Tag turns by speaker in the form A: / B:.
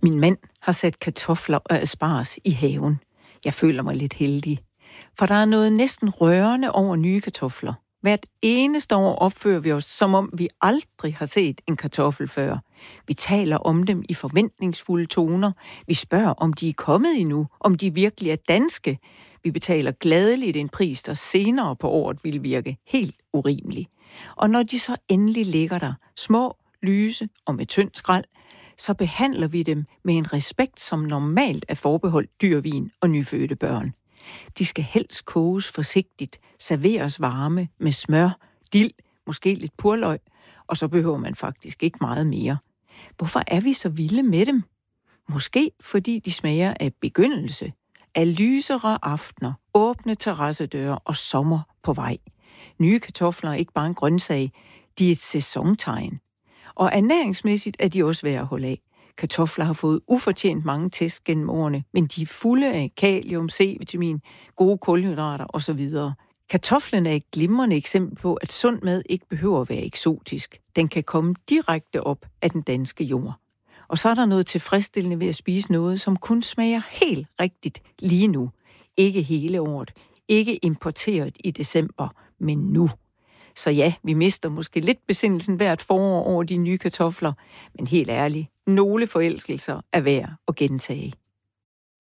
A: Min mand har sat kartofler og asparges i haven. Jeg føler mig lidt heldig. For der er noget næsten rørende over nye kartofler. Hvert eneste år opfører vi os, som om vi aldrig har set en kartoffel før. Vi taler om dem i forventningsfulde toner. Vi spørger, om de er kommet endnu, om de virkelig er danske. Vi betaler gladeligt en pris, der senere på året vil virke helt urimelig. Og når de så endelig ligger der, små, lyse og med tynd skrald, så behandler vi dem med en respekt, som normalt er forbeholdt dyrvin og nyfødte børn. De skal helst koges forsigtigt, serveres varme med smør, dild, måske lidt purløg, og så behøver man faktisk ikke meget mere. Hvorfor er vi så vilde med dem? Måske fordi de smager af begyndelse, af lysere aftener, åbne terrassedøre og sommer på vej. Nye kartofler er ikke bare en grøntsag, de er et sæsontegn. Og ernæringsmæssigt er de også værd at holde af. Kartofler har fået ufortjent mange test gennem årene, men de er fulde af kalium, C-vitamin, gode kulhydrater osv. Kartoflen er et glimrende eksempel på, at sund mad ikke behøver at være eksotisk. Den kan komme direkte op af den danske jord. Og så er der noget tilfredsstillende ved at spise noget, som kun smager helt rigtigt lige nu. Ikke hele året, ikke importeret i december, men nu. Så ja, vi mister måske lidt besindelsen hvert forår over de nye kartofler, men helt ærligt, nogle forelskelser er værd at gentage.